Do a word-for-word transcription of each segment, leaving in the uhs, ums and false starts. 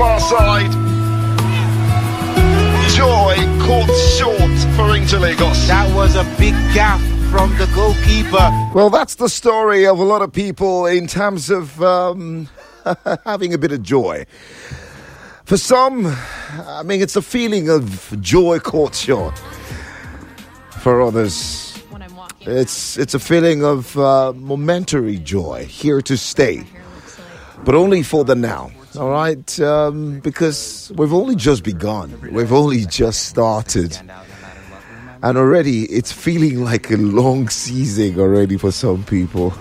far side. Joy caught short for Interlagos. That was a big gap from the goalkeeper. Well, that's the story of a lot of people in terms of um, having a bit of joy. For some, I mean, it's a feeling of joy caught short. For others, it's it's a feeling of uh, momentary joy, here to stay, but only for the now. All right, um, because we've only just begun. We've only just started. And already it's feeling like a long season already for some people.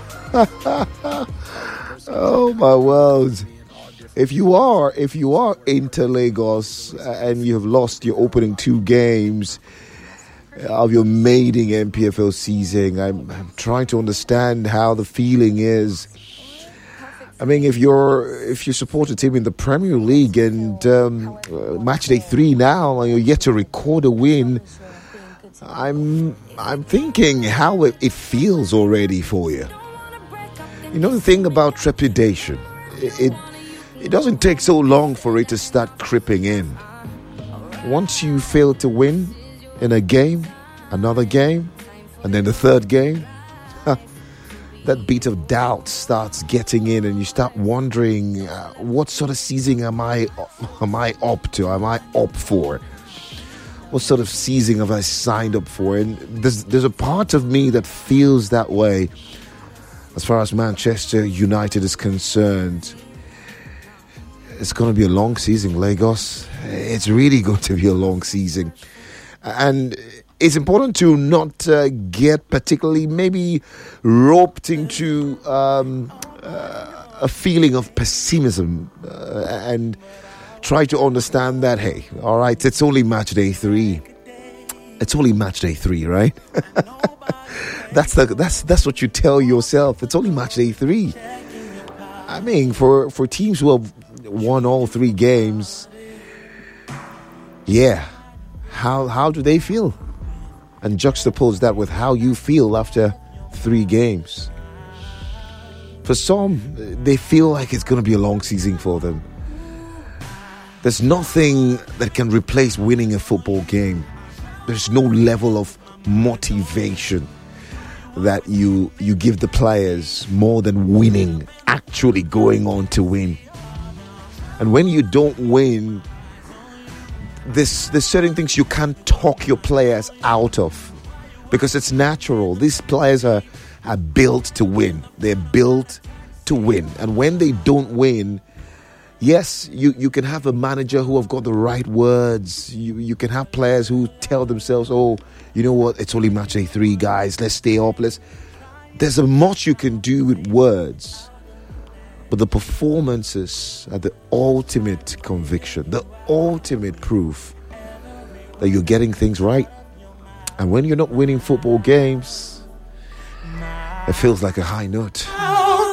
Oh, my world. If you are, if you are Interlagos and you have lost your opening two games of your maiden N P F L season, I'm, I'm trying to understand how the feeling is. I mean, if you're if you support a team in the Premier League and um, uh, match day three now, and you're yet to record a win, I'm I'm thinking how it, it feels already for you. You know the thing about trepidation, it, it it doesn't take so long for it to start creeping in. Once you fail to win in a game, another game, and then the third game, that bit of doubt starts getting in, and you start wondering, uh, what sort of season am I am I up to? Am I up for? What sort of season have I signed up for? And there's there's a part of me that feels that way as far as Manchester United is concerned. It's going to be a long season, Lagos. It's really going to be a long season. And it's important to not uh, get particularly maybe roped into um, uh, a feeling of pessimism uh, and try to understand that, hey, all right, it's only match day three. It's only match day three, right? that's the that's that's what you tell yourself. It's only match day three. I mean, for, for teams who have won all three games, yeah, how how do they feel? And juxtapose that with how you feel after three games. For some, they feel like it's going to be a long season for them. There's nothing that can replace winning a football game. There's no level of motivation that you you give the players more than winning, actually going on to win. And when you don't win, There's, there's certain things you can't talk your players out of because it's natural. These players are, are built to win. They're built to win. And when they don't win, yes, you, you can have a manager who have got the right words. You, you can have players who tell themselves, oh, you know what, it's only match day three, guys. Let's stay up. Let's... There's a much you can do with words. But the performances are the ultimate conviction, the ultimate proof that you're getting things right. And when you're not winning football games, it feels like a high note.